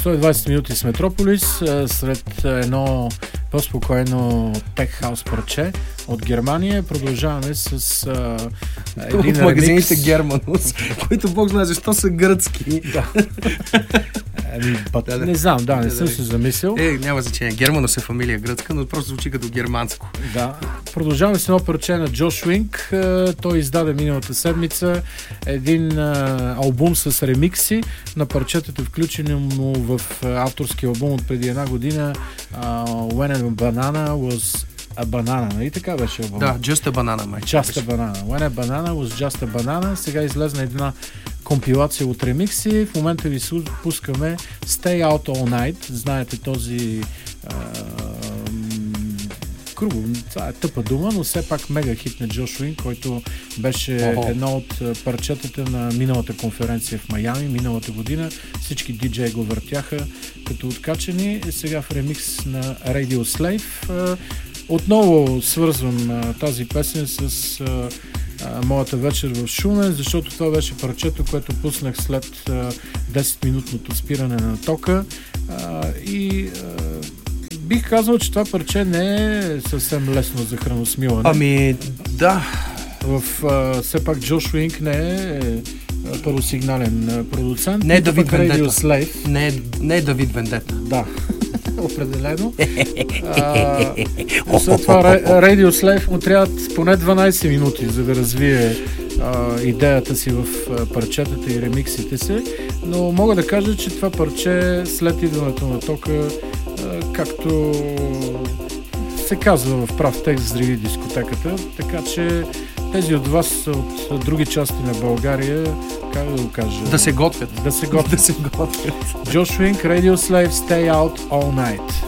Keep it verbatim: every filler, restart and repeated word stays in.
сто и двайсет минути с Метрополис, след едно по-спокойно тек хаус парче от Германия. Продължаваме с а, един от магазините ремикс. Германус, които Бог знае защо са гръцки. Да. Ами, бат, да, да. Не знам, да, не да, съм да. се замислил. Е, няма значение. Германус е фамилия гръцка, но просто звучи като германско. Да. Продължаваме с едно парче на Джош Уинк. Той издаде миналата седмица един а, албум с ремикси на парчетата, включени му в авторски албум от преди една година. Uh, When a Banana Was a Banana, нали така беше албум? Да, Just a Banana, май. Just a Banana. When a Banana Was Just a Banana. Сега излезна една компилация от ремикси. В момента ви пускаме Stay Out All Night. Знаете този а, грубо, това е тъпа дума, но все пак мега хит на Джош Уин, който беше oh. едно от парчетата на миналата конференция в Майами, миналата година. Всички диджеи го въртяха като откачени. Сега в ремикс на Radio Slave. Отново свързвам тази песен с а, а, моята вечер в Шумен, защото това беше парчето, което пуснах след а, десет-минутното спиране на тока. А, и а, бих казал, че това парче не е съвсем лесно за храносмилане. Ами, да. В, а, все пак Джош Уинк не е първосигнален продуцент. Не е Давид Вендета. Не е, не е Давид Вендета. Да, определено. а, след това Radio Slave му трябват поне дванайсет минути, за да развие а, идеята си в а, парчетата и ремиксите си. Но мога да кажа, че това парче след идването на тока, а, както се казва в прав текст, взриви дискотеката. Така че тези от вас от други части на България, как да го кажа? Да се готвят. Да се готвят. Да се готвят. Josh Wink, Radio Slave, Stay Out All Night.